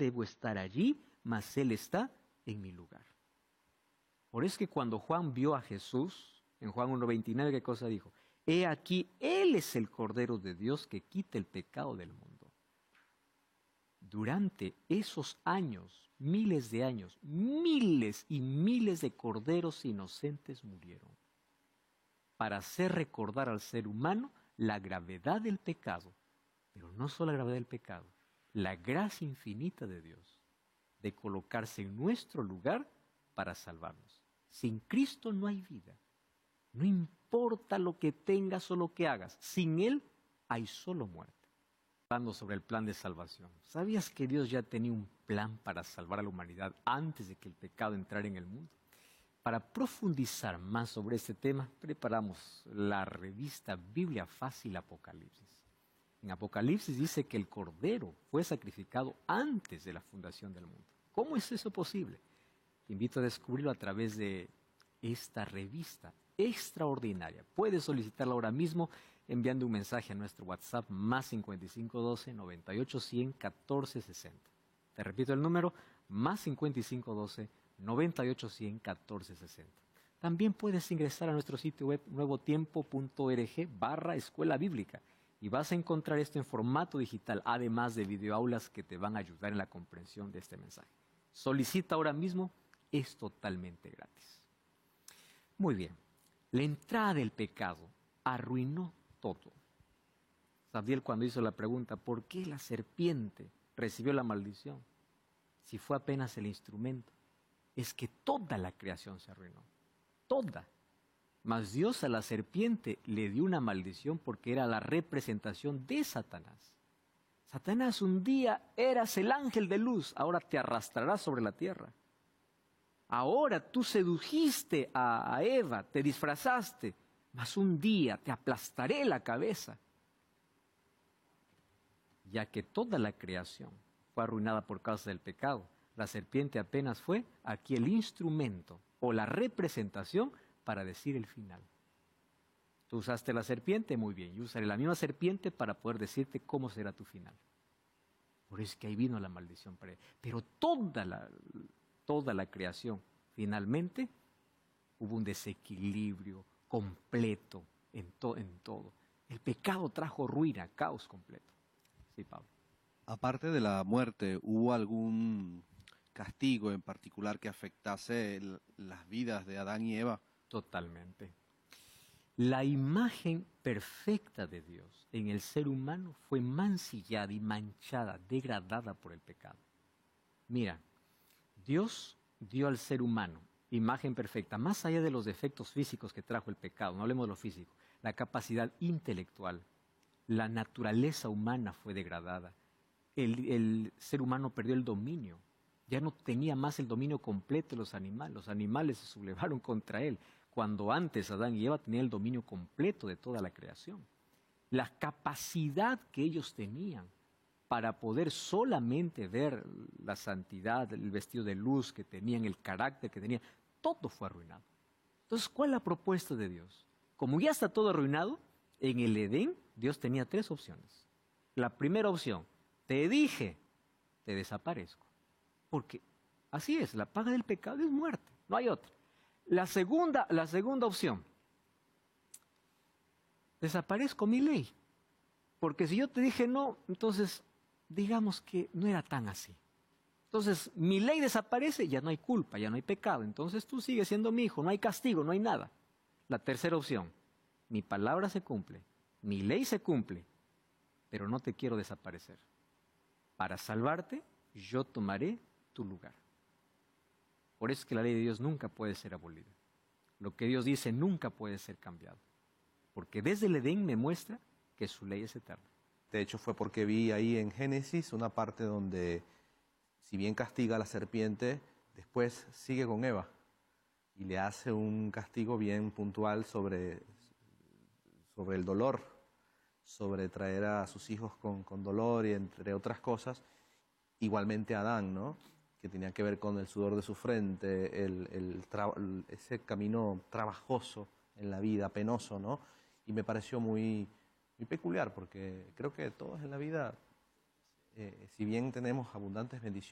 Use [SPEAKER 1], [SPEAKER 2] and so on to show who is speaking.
[SPEAKER 1] debo estar allí, mas Él está en mi lugar. Por eso que cuando Juan vio a Jesús, en Juan 1:29, ¿qué cosa dijo? He aquí, Él es el Cordero de Dios que quita el pecado del mundo. Durante esos años, miles de años, miles y miles de corderos inocentes murieron para hacer recordar al ser humano la gravedad del pecado, pero no solo la gravedad del pecado, la gracia infinita de Dios, de colocarse en nuestro lugar para salvarnos. Sin Cristo no hay vida. No importa lo que tengas o lo que hagas, sin Él hay solo muerte. Hablando sobre el plan de salvación, ¿sabías que Dios ya tenía un plan para salvar a la humanidad antes de que el pecado entrara en el mundo? Para profundizar más sobre este tema, preparamos la revista Biblia Fácil Apocalipsis. En Apocalipsis dice que el Cordero fue sacrificado antes de la fundación del mundo. ¿Cómo es eso posible? Te invito a descubrirlo a través de esta revista extraordinaria. Puedes solicitarla ahora mismo enviando un mensaje a nuestro WhatsApp más 5512 98 100 14 60. Te repito el número, más 5512 98 100 14 60. También puedes ingresar a nuestro sitio web nuevotiempo.org/escuela bíblica y vas a encontrar esto en formato digital, además de videoaulas que te van a ayudar en la comprensión de este mensaje. Solicita ahora mismo, es totalmente gratis. Muy bien, la entrada del pecado arruinó todo. Sabdiel, cuando hizo la pregunta, ¿por qué la serpiente recibió la maldición? Si fue apenas el instrumento. Es que toda la creación se arruinó. Toda. Mas Dios a la serpiente le dio una maldición porque era la representación de Satanás. Satanás, un día eras el ángel de luz, ahora te arrastrarás sobre la tierra. Ahora tú sedujiste a Eva, te disfrazaste, mas un día te aplastaré la cabeza. Ya que toda la creación fue arruinada por causa del pecado, la serpiente apenas fue aquí el instrumento o la representación para decir el final. Tú usaste la serpiente, muy bien, yo usaré la misma serpiente para poder decirte cómo será tu final. Por eso es que ahí vino la maldición. Pero toda la creación, finalmente, hubo un desequilibrio completo en todo. El pecado trajo ruina, caos completo. Sí, Pablo.
[SPEAKER 2] Aparte de la muerte, ¿hubo algún castigo en particular que afectase las vidas de Adán y Eva?
[SPEAKER 1] Totalmente. La imagen perfecta de Dios en el ser humano fue mancillada y manchada, degradada por el pecado. Mira, Dios dio al ser humano imagen perfecta, más allá de los defectos físicos que trajo el pecado, no hablemos de lo físico, la capacidad intelectual, la naturaleza humana fue degradada, el ser humano perdió el dominio, ya no tenía más el dominio completo de los animales se sublevaron contra él, cuando antes Adán y Eva tenían el dominio completo de toda la creación. La capacidad que ellos tenían para poder solamente ver la santidad, el vestido de luz que tenían, el carácter que tenían, todo fue arruinado. Entonces, ¿cuál es la propuesta de Dios? Como ya está todo arruinado, en el Edén Dios tenía 3 opciones. La primera opción, te dije, te desaparezco. Porque así es, la paga del pecado es muerte, no hay otra. La segunda opción, desaparezco mi ley. Porque si yo te dije no, entonces digamos que no era tan así. Entonces mi ley desaparece, ya no hay culpa, ya no hay pecado. Entonces tú sigues siendo mi hijo, no hay castigo, no hay nada. La tercera opción, mi palabra se cumple, mi ley se cumple, pero no te quiero desaparecer. Para salvarte, yo tomaré tu lugar. Por eso es que la ley de Dios nunca puede ser abolida. Lo que Dios dice nunca puede ser cambiado. Porque desde el Edén me muestra que su ley es eterna.
[SPEAKER 3] De hecho, fue porque vi ahí en Génesis una parte donde, si bien castiga a la serpiente, después sigue con Eva y le hace un castigo bien puntual sobre el dolor, sobre traer a sus hijos con dolor y entre otras cosas. Igualmente a Adán, ¿no?, que tenía que ver con el sudor de su frente, ese camino trabajoso en la vida, penoso, ¿no? Y me pareció muy peculiar, porque creo que todos en la vida, si bien tenemos abundantes bendiciones,